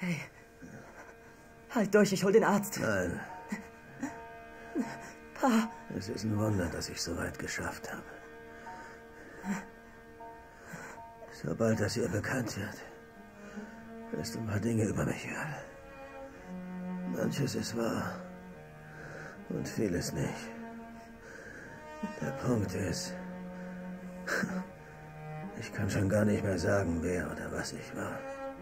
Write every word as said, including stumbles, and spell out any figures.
Hey, halt durch, ich hol den Arzt. Nein. Pa. Es ist ein Wunder, dass ich so weit geschafft habe. Sobald das ihr bekannt wird, wirst du ein paar Dinge über mich hören. Manches ist wahr und vieles nicht. Der Punkt ist, ich kann schon gar nicht mehr sagen, wer oder was ich war.